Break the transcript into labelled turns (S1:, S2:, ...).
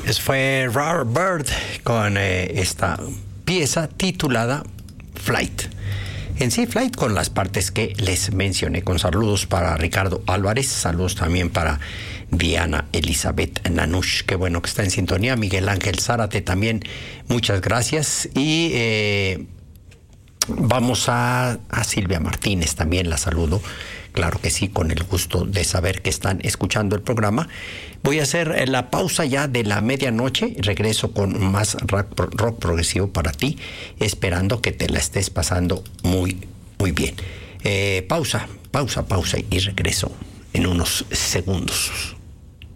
S1: Eso fue Robert Byrd con esta pieza titulada Flight. En sí, Flight, con las partes que les mencioné, con saludos para Ricardo Álvarez, saludos también para Diana Elizabeth Nanush, qué bueno que está en sintonía, Miguel Ángel Zárate también, muchas gracias, y vamos a Silvia Martínez también, la saludo, claro que sí, con el gusto de saber que están escuchando el programa. Voy a hacer la pausa ya de la medianoche, regreso con más rock progresivo para ti, esperando que te la estés pasando muy, muy bien. Pausa y regreso en unos segundos.